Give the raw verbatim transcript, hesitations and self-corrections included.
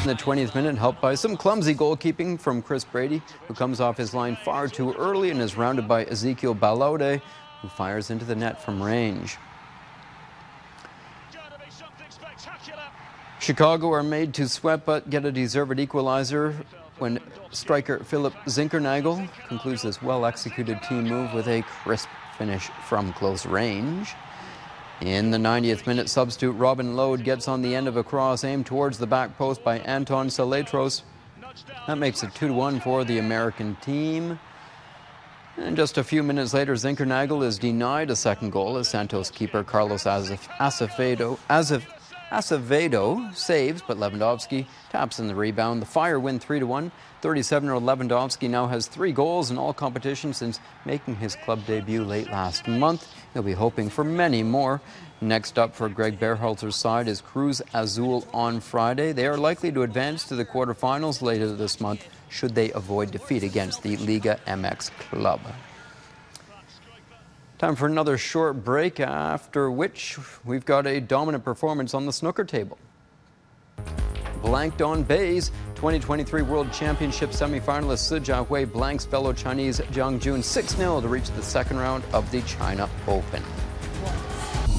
In the twentieth minute, helped by some clumsy goalkeeping from Chris Brady, who comes off his line far too early and is rounded by Ezekiel Balode, who fires into the net from range. Chicago are made to sweat but get a deserved equalizer when striker Philip Zinkernagel concludes this well-executed team move with a crisp finish from close range. In the ninetieth minute, substitute Robin Lode gets on the end of a cross aimed towards the back post by Anton Saletros. That makes it two to one for the American team. And just a few minutes later, Zinkernagel is denied a second goal as Santos keeper Carlos Acevedo, Acevedo saves, but Lewandowski taps in the rebound. The Fire win three to one. thirty-seven-year-old Lewandowski now has three goals in all competitions since making his club debut late last month. He'll be hoping for many more. Next up for Greg Berhalter's side is Cruz Azul on Friday. They are likely to advance to the quarterfinals later this month should they avoid defeat against the Liga M X club. Time for another short break, after which we've got a dominant performance on the snooker table. Blanked on Bays. twenty twenty-three World Championship semifinalist Si Jiahui blanks fellow Chinese Jiang Jun six nil to reach the second round of the China Open.